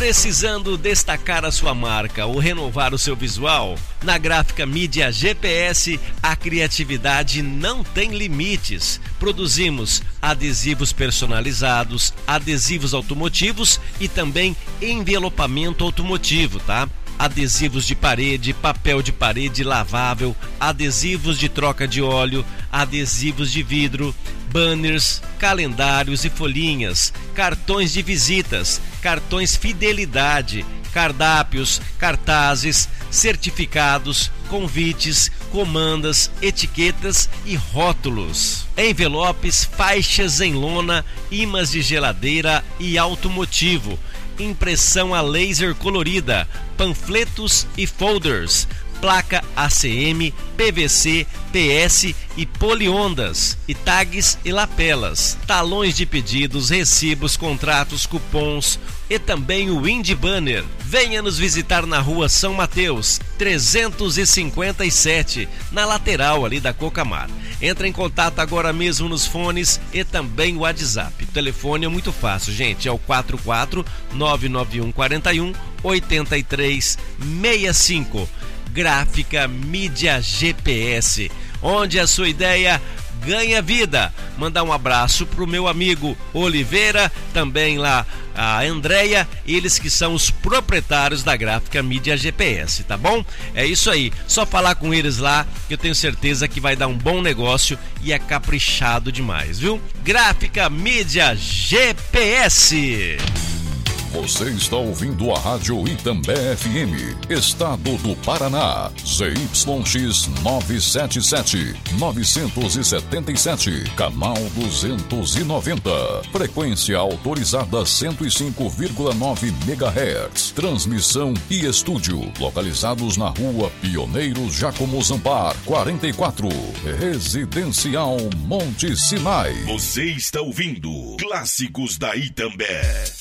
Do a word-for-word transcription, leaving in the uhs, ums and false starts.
Precisando destacar a sua marca ou renovar o seu visual? Na Gráfica Mídia G P S, a criatividade não tem limites. Produzimos adesivos personalizados, adesivos automotivos e também envelopamento automotivo, tá? Adesivos de parede, papel de parede lavável, adesivos de troca de óleo, adesivos de vidro, banners, calendários e folhinhas, cartões de visitas, cartões fidelidade, cardápios, cartazes, certificados, convites, comandas, etiquetas e rótulos, envelopes, faixas em lona, imãs de geladeira e automotivo, impressão a laser colorida, panfletos e folders, placa A C M, P V C, P S e poliondas, e tags e lapelas, talões de pedidos, recibos, contratos, cupons e também o Indie Banner. Venha nos visitar na rua São Mateus, trezentos e cinquenta e sete, na lateral ali da Cocamar. Entre em contato agora mesmo nos fones e também o WhatsApp. O telefone é muito fácil, gente, é o quatro quatro nove nove um quatro um oito três seis cinco. Gráfica Mídia G P S, onde a sua ideia ganha vida. Mandar um abraço pro meu amigo Oliveira, também lá a Andréia, eles que são os proprietários da Gráfica Mídia G P S, tá bom? É isso aí, só falar com eles lá que eu tenho certeza que vai dar um bom negócio e é caprichado demais, viu? Gráfica Mídia G P S. Você está ouvindo a Rádio Itambé F M, Estado do Paraná, Z Y X novecentos e setenta e sete, novecentos e setenta e sete, canal duzentos e noventa, frequência autorizada cento e cinco vírgula nove megahertz, transmissão e estúdio, localizados na rua Pioneiros Jacomo Zampar, quarenta e quatro, Residencial Monte Sinai. Você está ouvindo Clássicos da Itambé.